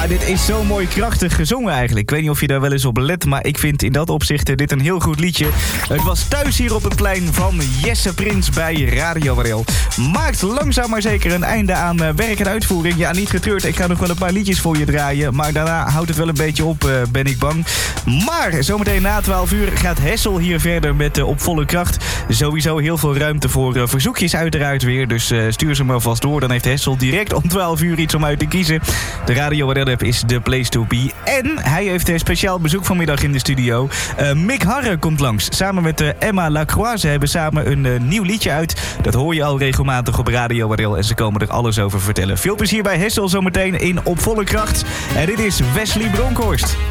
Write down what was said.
Ja, dit is zo mooi krachtig gezongen eigenlijk. Ik weet niet of je daar wel eens op let, maar ik vind in dat opzicht dit een heel goed liedje. Het was thuis hier op het plein van Jesse Prins bij Radio Warel. Maakt langzaam maar zeker een einde aan werk en uitvoering. Ja, niet getreurd, ik ga nog wel een paar liedjes voor je draaien. Maar daarna houdt het wel een beetje op, ben ik bang. Maar zometeen na 12 uur gaat Hessel hier verder met op volle kracht. Sowieso heel veel ruimte voor verzoekjes uiteraard weer. Dus stuur ze maar vast door. Dan heeft Hessel direct om 12 uur iets om uit te kiezen. De Radio Warel app is the place to be. En hij heeft een speciaal bezoek vanmiddag in de studio. Mick Harre komt langs. Samen met Emma Lacroix. Ze hebben samen een nieuw liedje uit. Dat hoor je al regelmatig op Radio Warel. En ze komen er alles over vertellen. Veel plezier bij Hessel zometeen in Op Volle Kracht. En dit is Wesley Bronkhorst.